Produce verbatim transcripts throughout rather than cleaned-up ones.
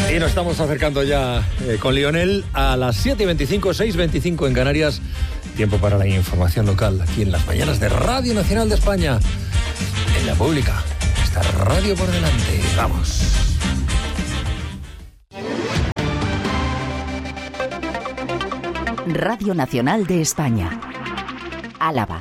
Y nos estamos acercando ya eh, con Lionel a las siete y veinticinco, seis y veinticinco en Canarias. Tiempo para la información local aquí en las mañanas de Radio Nacional de España. En la pública. Está radio por delante. Vamos. Radio Nacional de España. Álava.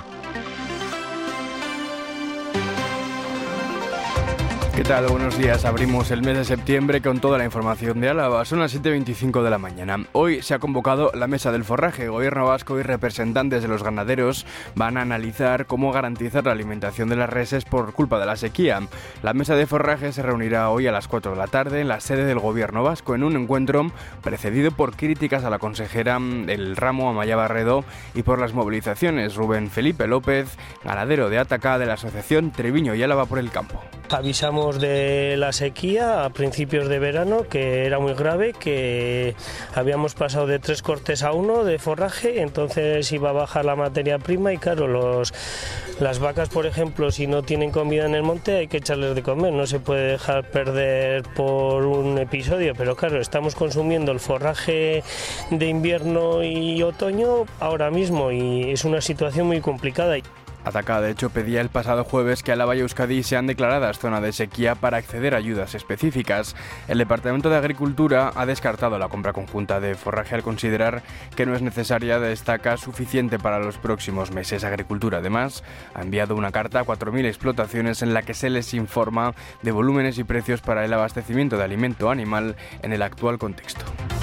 ¿Qué tal? Buenos días. Abrimos el mes de septiembre con toda la información de Álava. Son las siete y veinticinco de la mañana. Hoy se ha convocado la Mesa del Forraje. Gobierno vasco y representantes de los ganaderos van a analizar cómo garantizar la alimentación de las reses por culpa de la sequía. La Mesa de Forraje se reunirá hoy a las cuatro de la tarde en la sede del Gobierno vasco en un encuentro precedido por críticas a la consejera del ramo Amaya Barredo y por las movilizaciones. Rubén Felipe López, ganadero de Ataca de la Asociación Treviño y Álava por el Campo. Avisamos de la sequía a principios de verano, que era muy grave, que habíamos pasado de tres cortes a uno de forraje, entonces iba a bajar la materia prima y claro, los, las vacas, por ejemplo, si no tienen comida en el monte hay que echarles de comer, no se puede dejar perder por un episodio, pero claro, estamos consumiendo el forraje de invierno y otoño ahora mismo y es una situación muy complicada. Ataca, de hecho, pedía el pasado jueves que Álava y Euskadi sean declaradas zona de sequía para acceder a ayudas específicas. El Departamento de Agricultura ha descartado la compra conjunta de forraje al considerar que no es necesaria, destaca, suficiente para los próximos meses. Agricultura, además, ha enviado una carta a cuatro mil explotaciones en la que se les informa de volúmenes y precios para el abastecimiento de alimento animal en el actual contexto.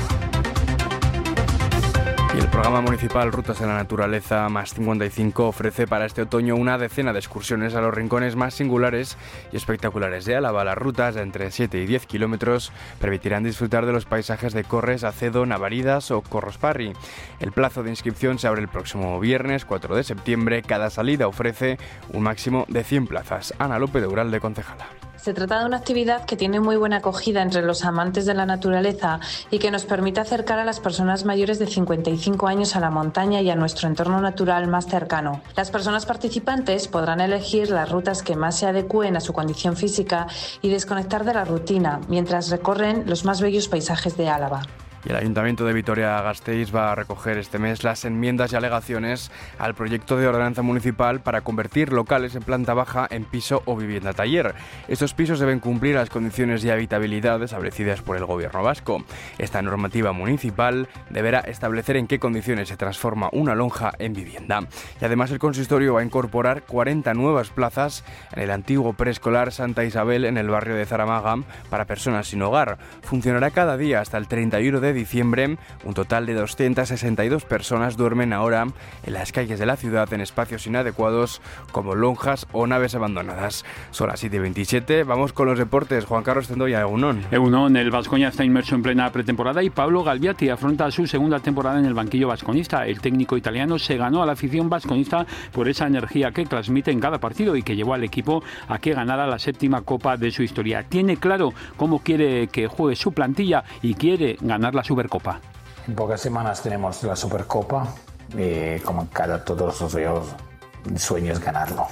Y el programa municipal Rutas de la Naturaleza más cincuenta y cinco ofrece para este otoño una decena de excursiones a los rincones más singulares y espectaculares de Álava. Las rutas de entre siete y diez kilómetros permitirán disfrutar de los paisajes de Corres, Acedo, Navaridas o Corrosparri. El plazo de inscripción se abre el próximo viernes cuatro de septiembre. Cada salida ofrece un máximo de cien plazas. Ana López de Ural, de concejala. Se trata de una actividad que tiene muy buena acogida entre los amantes de la naturaleza y que nos permite acercar a las personas mayores de cincuenta y cinco años a la montaña y a nuestro entorno natural más cercano. Las personas participantes podrán elegir las rutas que más se adecúen a su condición física y desconectar de la rutina mientras recorren los más bellos paisajes de Álava. Y el Ayuntamiento de Vitoria-Gasteiz va a recoger este mes las enmiendas y alegaciones al proyecto de ordenanza municipal para convertir locales en planta baja en piso o vivienda taller. Estos pisos deben cumplir las condiciones de habitabilidad establecidas por el Gobierno vasco. Esta normativa municipal deberá establecer en qué condiciones se transforma una lonja en vivienda. Y además el consistorio va a incorporar cuarenta nuevas plazas en el antiguo preescolar Santa Isabel en el barrio de Zaramaga para personas sin hogar. Funcionará cada día hasta el treinta y uno de diciembre. Un total de doscientas sesenta y dos personas duermen ahora en las calles de la ciudad en espacios inadecuados como lonjas o naves abandonadas. Son las siete y veintisiete. Vamos con los deportes. Juan Carlos Tendoya, Egunon. Egunon, el Baskonia está inmerso en plena pretemporada y Pablo Galviati afronta su segunda temporada en el banquillo vasconista. El técnico italiano se ganó a la afición vasconista por esa energía que transmite en cada partido y que llevó al equipo a que ganara la séptima copa de su historia. Tiene claro cómo quiere que juegue su plantilla y quiere ganar la Supercopa. En pocas semanas tenemos la Supercopa y como cada todos los sueños, el sueño es ganarlo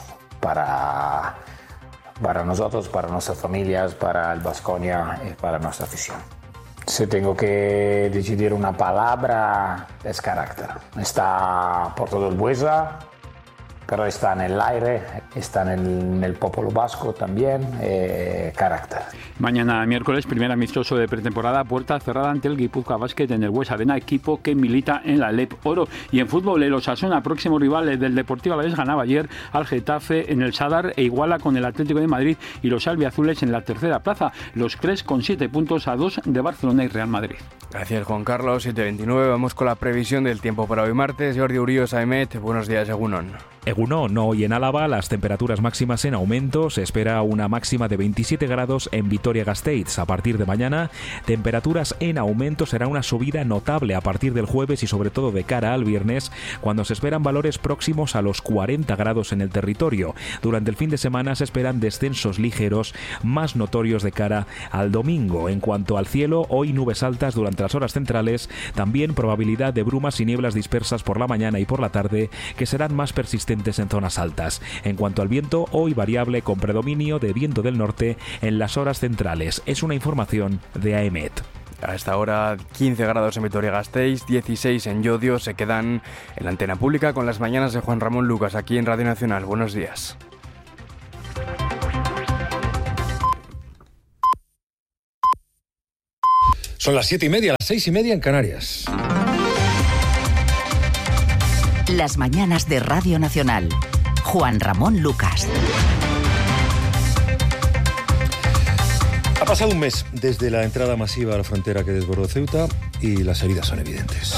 para, para nosotros, para nuestras familias, para el Baskonia y para nuestra afición. Si tengo que decidir una palabra, es carácter. Está por todo el Buesa, pero está en el aire, está en el, en el pueblo vasco también, eh, carácter. Mañana miércoles, primer amistoso de pretemporada, puerta cerrada ante el Guipúzcoa Basket en el Buesa Arena, equipo que milita en la Lep Oro. Y en fútbol, el Osasuna, próximo rival del Deportivo Alavés, ganaba ayer al Getafe en el Sadar e iguala con el Atlético de Madrid y los albiazules en la tercera plaza. Los tres con siete puntos a dos de Barcelona y Real Madrid. Gracias, Juan Carlos. siete veintinueve. Vamos con la previsión del tiempo para hoy martes. Jordi Urios, Aemet. Buenos días, Egunon. Egunon, hoy en Álava las temperaturas máximas en aumento. Se espera una máxima de veintisiete grados en Vitoria-Gasteiz. A partir de mañana, temperaturas en aumento. Será una subida notable a partir del jueves y sobre todo de cara al viernes, cuando se esperan valores próximos a los cuarenta grados en el territorio. Durante el fin de semana se esperan descensos ligeros más notorios de cara al domingo. En cuanto al cielo, hoy nubes altas durante las horas centrales. También probabilidad de brumas y nieblas dispersas por la mañana y por la tarde, que serán más persistentes en zonas altas. En cuanto al viento, hoy variable con predominio de viento del norte en las horas centrales. Es una información de Aemet. A esta hora, quince grados en Vitoria-Gasteiz, dieciséis en Llodio. Se quedan en la antena pública con las mañanas de Juan Ramón Lucas, aquí en Radio Nacional. Buenos días. Son las siete y media, las seis y media en Canarias. Las mañanas de Radio Nacional. Juan Ramón Lucas. Ha pasado un mes desde la entrada masiva a la frontera que desbordó Ceuta y las heridas son evidentes.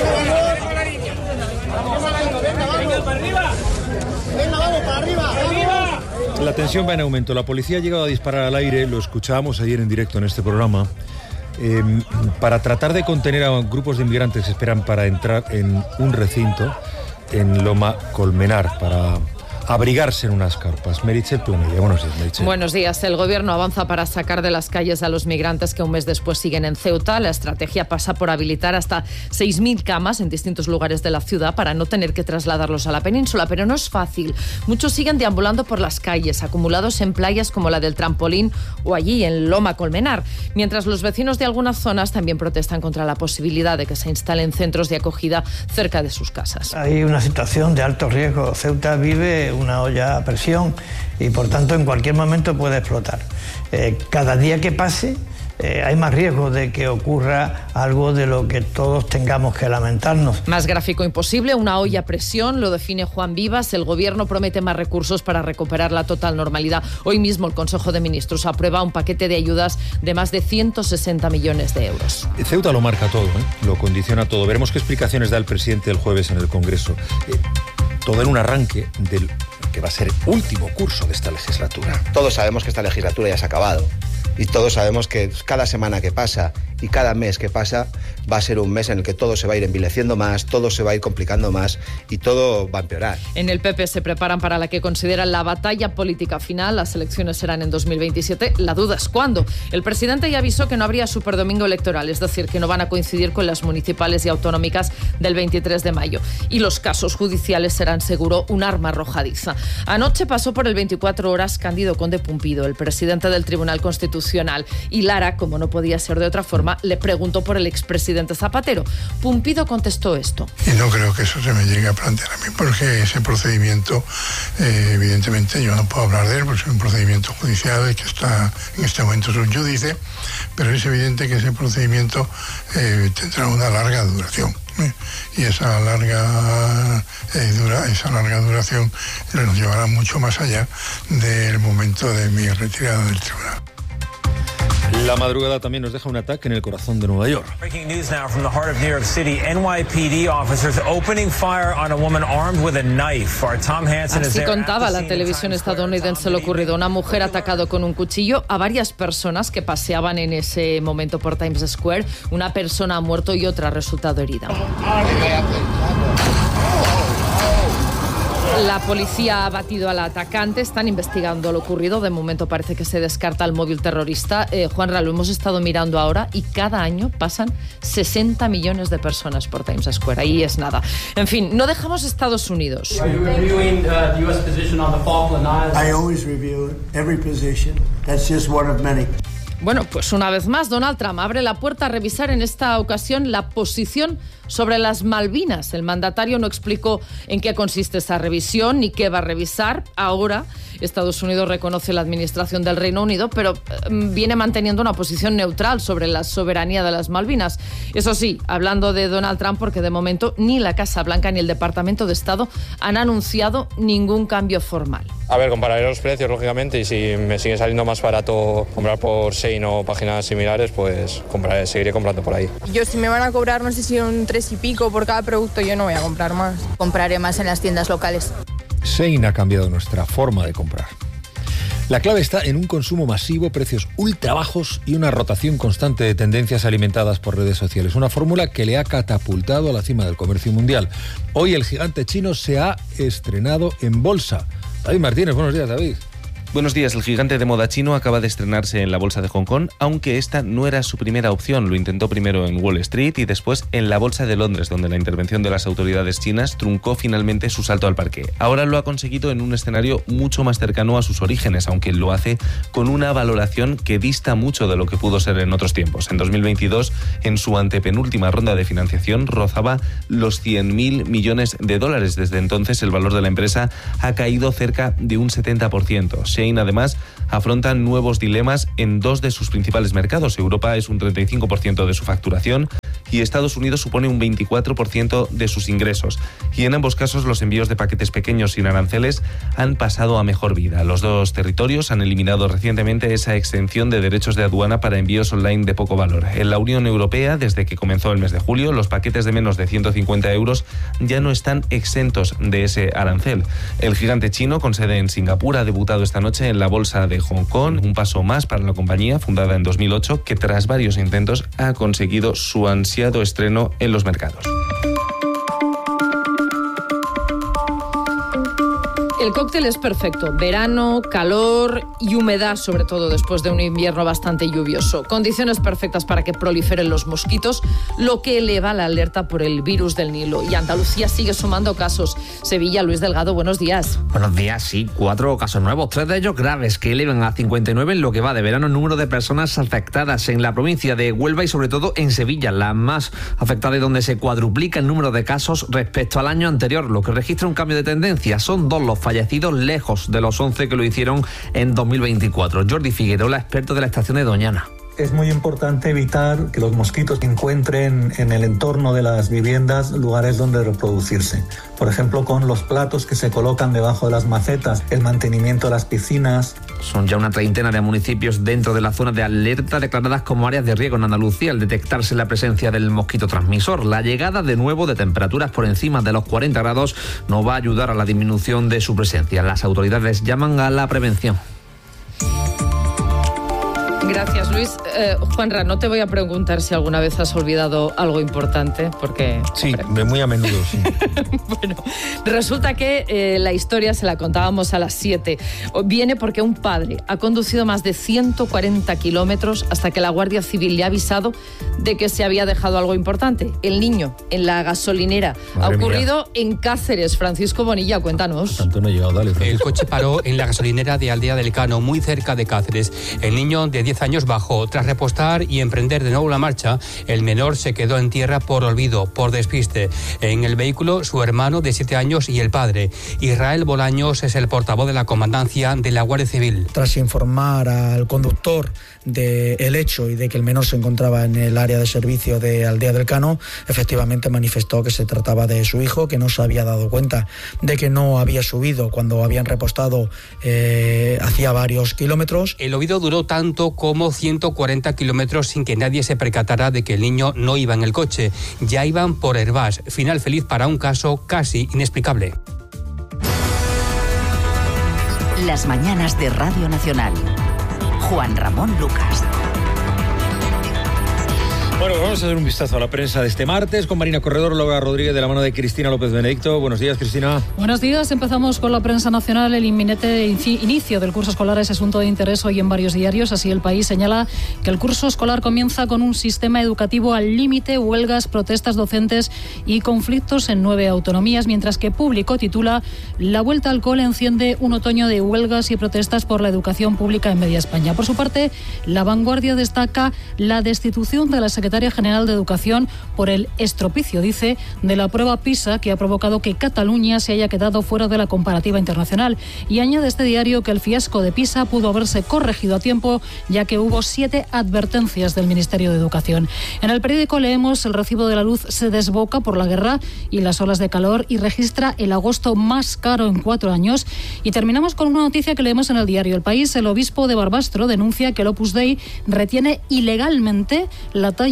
La tensión va en aumento. La policía ha llegado a disparar al aire, lo escuchábamos ayer en directo en este programa, eh, para tratar de contener a grupos de inmigrantes que esperan para entrar en un recinto en Loma Colmenar, para abrigarse en unas carpas. Meritxell Planella, buenos días, Meritxell. Buenos días. El gobierno avanza para sacar de las calles a los migrantes que un mes después siguen en Ceuta. La estrategia pasa por habilitar hasta seis mil camas en distintos lugares de la ciudad para no tener que trasladarlos a la península, pero no es fácil. Muchos siguen deambulando por las calles, acumulados en playas como la del Trampolín o allí en Loma Colmenar, mientras los vecinos de algunas zonas también protestan contra la posibilidad de que se instalen centros de acogida cerca de sus casas. Hay una situación de alto riesgo. Ceuta vive una olla a presión y por tanto en cualquier momento puede explotar. Eh, cada día que pase eh, hay más riesgo de que ocurra algo de lo que todos tengamos que lamentarnos. Más gráfico imposible, una olla a presión, lo define Juan Vivas. El gobierno promete más recursos para recuperar la total normalidad. Hoy mismo el Consejo de Ministros aprueba un paquete de ayudas de más de ciento sesenta millones de euros. Ceuta lo marca todo, ¿eh? Lo condiciona todo. Veremos qué explicaciones da el presidente el jueves en el Congreso. Eh, todo en un arranque del que va a ser el último curso de esta legislatura. Todos sabemos que esta legislatura ya se ha acabado y todos sabemos que cada semana que pasa y cada mes que pasa va a ser un mes en el que todo se va a ir envileciendo más, todo se va a ir complicando más y todo va a empeorar. En el P P se preparan para la que consideran la batalla política final. Las elecciones serán en dos mil veintisiete. La duda es cuándo. El presidente ya avisó que no habría superdomingo electoral, es decir, que no van a coincidir con las municipales y autonómicas del veintitrés de mayo. Y los casos judiciales serán seguro un arma arrojadiza. Anoche pasó por el veinticuatro horas Cándido Conde Pumpido, el presidente del Tribunal Constitucional. Y Lara, como no podía ser de otra forma, le preguntó por el expresidente Zapatero. Pumpido contestó esto. Y no creo que eso se me llegue a plantear a mí, porque ese procedimiento, eh, evidentemente yo no puedo hablar de él, porque es un procedimiento judicial que está en este momento subyúdice, pero es evidente que ese procedimiento eh, tendrá una larga duración. ¿eh? Y esa larga, eh, dura, esa larga duración nos llevará mucho más allá del momento de mi retirada del tribunal. La madrugada también nos deja un ataque en el corazón de Nueva York. Breaking news now from the heart of New York City. N Y P D officers opening fire on a woman armed with a knife. Our Tom Hansen is Así there. contaba la televisión estadounidense lo ocurrido. Una mujer ha atacado con un cuchillo a varias personas que paseaban en ese momento por Times Square. Una persona ha muerto y otra ha resultado herida. La policía ha batido al atacante, están investigando lo ocurrido. De momento parece que se descarta el móvil terrorista. Eh, Juanra, lo hemos estado mirando ahora y cada año pasan sesenta millones de personas por Times Square. Ahí es nada. En fin, no dejamos Estados Unidos. I always review every position. That's just one of many. Bueno, pues una vez más, Donald Trump abre la puerta a revisar en esta ocasión la posición sobre las Malvinas. El mandatario no explicó en qué consiste esa revisión ni qué va a revisar. Ahora, Estados Unidos reconoce la administración del Reino Unido, pero eh, viene manteniendo una posición neutral sobre la soberanía de las Malvinas. Eso sí, hablando de Donald Trump, porque de momento ni la Casa Blanca ni el Departamento de Estado han anunciado ningún cambio formal. A ver, compararé los precios, lógicamente, y si me sigue saliendo más barato comprar por Shein o páginas similares, pues compraré, seguiré comprando por ahí. Yo, si me van a cobrar, no sé si un tres y pico por cada producto, yo no voy a comprar más. Compraré más en las tiendas locales. Shein ha cambiado nuestra forma de comprar. La clave está en un consumo masivo, precios ultra bajos y una rotación constante de tendencias alimentadas por redes sociales. Una fórmula que le ha catapultado a la cima del comercio mundial. Hoy el gigante chino se ha estrenado en bolsa. David Martínez, buenos días, David. Buenos días. El gigante de moda chino acaba de estrenarse en la bolsa de Hong Kong, aunque esta no era su primera opción. Lo intentó primero en Wall Street y después en la bolsa de Londres, donde la intervención de las autoridades chinas truncó finalmente su salto al parque. Ahora lo ha conseguido en un escenario mucho más cercano a sus orígenes, aunque lo hace con una valoración que dista mucho de lo que pudo ser en otros tiempos. En dos mil veintidós, en su antepenúltima ronda de financiación, rozaba los cien mil millones de dólares. Desde entonces, el valor de la empresa ha caído cerca de un setenta por ciento. Además, afrontan nuevos dilemas en dos de sus principales mercados. Europa es un treinta y cinco por ciento de su facturación y Estados Unidos supone un veinticuatro por ciento de sus ingresos. Y en ambos casos, los envíos de paquetes pequeños sin aranceles han pasado a mejor vida. Los dos territorios han eliminado recientemente esa exención de derechos de aduana para envíos online de poco valor. En la Unión Europea, desde que comenzó el mes de julio, los paquetes de menos de ciento cincuenta euros ya no están exentos de ese arancel. El gigante chino, con sede en Singapur, ha debutado esta noche en la bolsa de Hong Kong, un paso más para la compañía, fundada en dos mil ocho, que tras varios intentos ha conseguido su ansiado estreno en los mercados. El cóctel es perfecto. Verano, calor y humedad, sobre todo después de un invierno bastante lluvioso. Condiciones perfectas para que proliferen los mosquitos, lo que eleva la alerta por el virus del Nilo. Y Andalucía sigue sumando casos. Sevilla, Luis Delgado, buenos días. Buenos días, sí. Cuatro casos nuevos, tres de ellos graves, que elevan a cincuenta y nueve en lo que va de verano el número de personas afectadas en la provincia de Huelva y sobre todo en Sevilla, la más afectada y donde se cuadruplica el número de casos respecto al año anterior, lo que registra un cambio de tendencia. Son dos los fallecidos, lejos de los once que lo hicieron en dos mil veinticuatro. Jordi Figueroa, experto de la estación de Doñana. Es muy importante evitar que los mosquitos encuentren en el entorno de las viviendas lugares donde reproducirse. Por ejemplo, con los platos que se colocan debajo de las macetas, el mantenimiento de las piscinas. Son ya una treintena de municipios dentro de la zona de alerta declaradas como áreas de riesgo en Andalucía al detectarse la presencia del mosquito transmisor. La llegada de nuevo de temperaturas por encima de los cuarenta grados no va a ayudar a la disminución de su presencia. Las autoridades llaman a la prevención. Gracias, Luis. Eh, Juanra, no te voy a preguntar si alguna vez has olvidado algo importante, porque... Sí, hombre, muy a menudo, sí. Bueno, resulta que eh, la historia, se la contábamos a las siete, viene porque un padre ha conducido más de ciento cuarenta kilómetros hasta que la Guardia Civil le ha avisado de que se había dejado algo importante. El niño en la gasolinera. Madre ha ocurrido mía. En Cáceres. Francisco Bonilla, cuéntanos. Tanto no he llegado, dale. El coche paró en la gasolinera de Aldea del Cano, muy cerca de Cáceres. El niño de diez años bajó. Tras repostar y emprender de nuevo la marcha, el menor se quedó en tierra por olvido, por despiste. En el vehículo, su hermano de siete años y el padre. Israel Bolaños es el portavoz de la comandancia de la Guardia Civil. Tras informar al conductor del hecho y de que el menor se encontraba en el área de servicio de Aldea del Cano, efectivamente manifestó que se trataba de su hijo, que no se había dado cuenta de que no había subido cuando habían repostado eh, hacía varios kilómetros. El olvido duró tanto como ciento cuarenta kilómetros sin que nadie se percatara de que el niño no iba en el coche. Ya iban por Hervás. Final feliz para un caso casi inexplicable. Las mañanas de Radio Nacional. Juan Ramón Lucas. Bueno, vamos a hacer un vistazo a la prensa de este martes con Marina Corredor, Laura Rodríguez, de la mano de Cristina López Benedicto. Buenos días, Cristina. Buenos días. Empezamos con la prensa nacional. El inminente inicio del curso escolar es asunto de interés hoy en varios diarios. Así, El País señala que el curso escolar comienza con un sistema educativo al límite, huelgas, protestas docentes y conflictos en nueve autonomías, mientras que Público titula La vuelta al cole enciende un otoño de huelgas y protestas por la educación pública en media España. Por su parte, La Vanguardia destaca la destitución de la Secretaría General de Educación por el estropicio, dice, de la prueba PISA, que ha provocado que Cataluña se haya quedado fuera de la comparativa internacional. Y añade este diario que el fiasco de PISA pudo haberse corregido a tiempo, ya que hubo siete advertencias del Ministerio de Educación. En el periódico leemos: el recibo de la luz se desboca por la guerra y las olas de calor y registra el agosto más caro en cuatro años. Y terminamos con una noticia que leemos en el diario El País. El obispo de Barbastro denuncia que el Opus Dei retiene ilegalmente la talla del siglo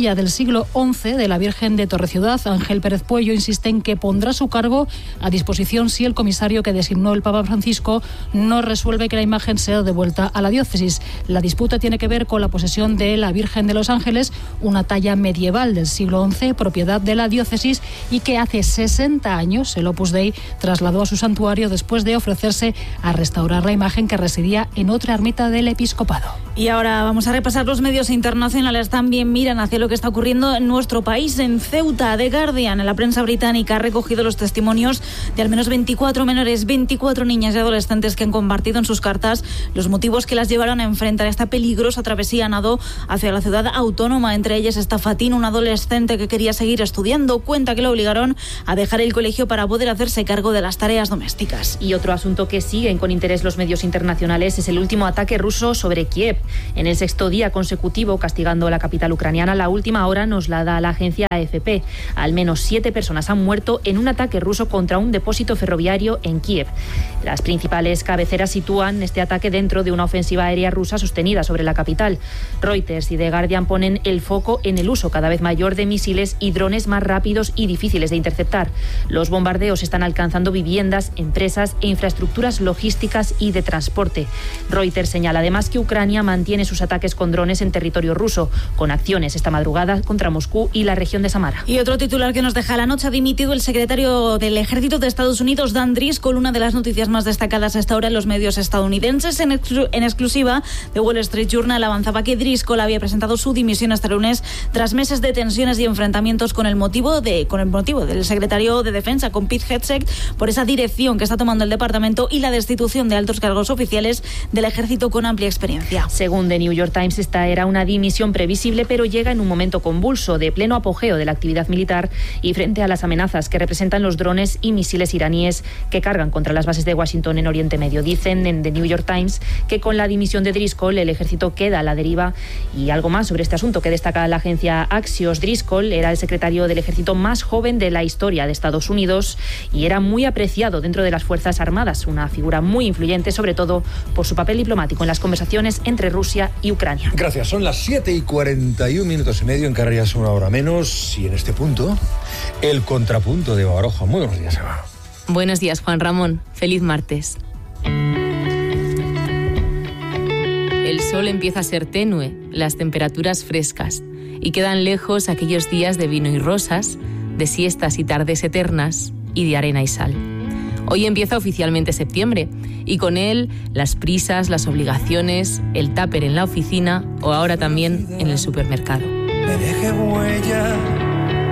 siglo once de la Virgen de Torreciudad. Ángel Pérez Puello insiste en que pondrá su cargo a disposición si el comisario que designó el Papa Francisco no resuelve que la imagen sea devuelta a la diócesis. La disputa tiene que ver con la posesión de la Virgen de los Ángeles, una talla medieval del siglo once, propiedad de la diócesis, y que hace sesenta años el Opus Dei trasladó a su santuario después de ofrecerse a restaurar la imagen que residía en otra ermita del episcopado. Y ahora vamos a repasar los medios internacionales. También miran hacia lo que está ocurriendo en nuestro país. En Ceuta, The Guardian, en la prensa británica, ha recogido los testimonios de al menos veinticuatro menores, veinticuatro niñas y adolescentes que han compartido en sus cartas los motivos que las llevaron a enfrentar esta peligrosa travesía a nado hacia la ciudad autónoma. Entre ellas está Fatín, un adolescente que quería seguir estudiando. Cuenta que lo obligaron a dejar el colegio para poder hacerse cargo de las tareas domésticas. Y otro asunto que siguen con interés los medios internacionales es el último ataque ruso sobre Kiev. En el sexto día consecutivo, castigando la capital ucraniana, la última hora nos la da la agencia A F P. Al menos siete personas han muerto en un ataque ruso contra un depósito ferroviario en Kiev. Las principales cabeceras sitúan este ataque dentro de una ofensiva aérea rusa sostenida sobre la capital. Reuters y The Guardian ponen el foco en el uso cada vez mayor de misiles y drones más rápidos y difíciles de interceptar. Los bombardeos están alcanzando viviendas, empresas e infraestructuras logísticas y de transporte. Reuters señala además que Ucrania mantiene sus ataques con drones en territorio ruso, con acciones esta madrugada contra Moscú y la región de Samara. Y otro titular que nos deja la noche: ha dimitido el secretario del Ejército de Estados Unidos, Dan Driscoll, una de las noticias más destacadas hasta ahora en los medios estadounidenses. En, exclu- en exclusiva, The Wall Street Journal avanzaba que Driscoll había presentado su dimisión este lunes tras meses de tensiones y enfrentamientos con el motivo de con el motivo del secretario de Defensa, con Pete Hegseth, por esa dirección que está tomando el departamento y la destitución de altos cargos oficiales del Ejército con amplia experiencia. Según The New York Times, esta era una dimisión previsible, pero llega en un momento convulso, de pleno apogeo de la actividad militar y frente a las amenazas que representan los drones y misiles iraníes que cargan contra las bases de Washington en Oriente Medio. Dicen en The New York Times que con la dimisión de Driscoll el ejército queda a la deriva. Y algo más sobre este asunto que destaca la agencia Axios: Driscoll era el secretario del ejército más joven de la historia de Estados Unidos y era muy apreciado dentro de las Fuerzas Armadas, una figura muy influyente, sobre todo por su papel diplomático en las conversaciones entre Rusia y Ucrania. Gracias, son las siete y cuarenta y un minutos y medio, en Canarias una hora menos, y en este punto, el contrapunto de Eva Baroja. Muy buenos días, Eva. Buenos días, Juan Ramón. Feliz martes. El sol empieza a ser tenue, las temperaturas frescas, y quedan lejos aquellos días de vino y rosas, de siestas y tardes eternas, y de arena y sal. Hoy empieza oficialmente septiembre, y con él las prisas, las obligaciones, el tupper en la oficina o ahora también en el supermercado. Me deje huella